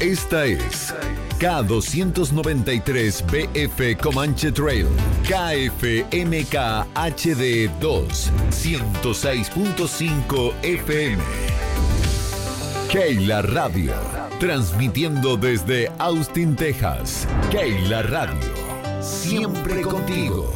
Esta es K293BF Comanche Trail, KFMK HD 2, 106.5 FM. Keila Radio, transmitiendo desde Austin, Texas. Keila Radio, siempre contigo.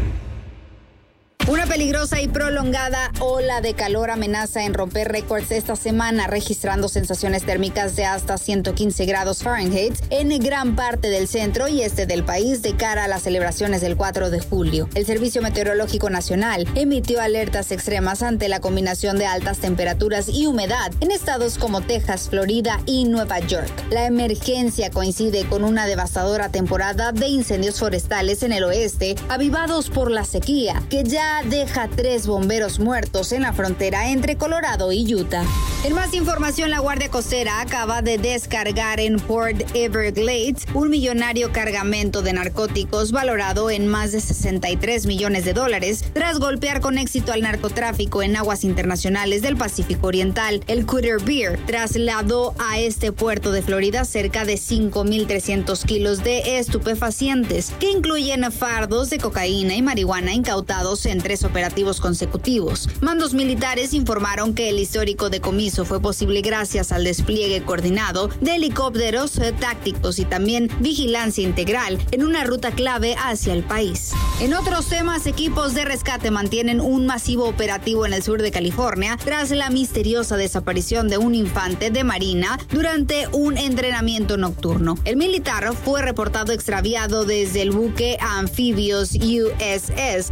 Una peligrosa y prolongada ola de calor amenaza en romper récords esta semana, registrando sensaciones térmicas de hasta 115 grados Fahrenheit en gran parte del centro y este del país de cara a las celebraciones del 4 de julio. El Servicio Meteorológico Nacional emitió alertas extremas ante la combinación de altas temperaturas y humedad en estados como Texas, Florida y Nueva York. La emergencia coincide con una devastadora temporada de incendios forestales en el oeste, avivados por la sequía, que ya deja 3 bomberos muertos en la frontera entre Colorado y Utah. En más información, la Guardia Costera acaba de descargar en Port Everglades un millonario cargamento de narcóticos valorado en más de $63 millones tras golpear con éxito al narcotráfico en aguas internacionales del Pacífico Oriental. El Cutter Beer trasladó a este puerto de Florida cerca de 5.300 kilos de estupefacientes, que incluyen fardos de cocaína y marihuana incautados en 3 operativos consecutivos. Mandos militares informaron que el histórico decomiso fue posible gracias al despliegue coordinado de helicópteros tácticos y también vigilancia integral en una ruta clave hacia el país. En otros temas, equipos de rescate mantienen un masivo operativo en el sur de California tras la misteriosa desaparición de un infante de marina durante un entrenamiento nocturno. El militar fue reportado extraviado desde el buque anfibios USS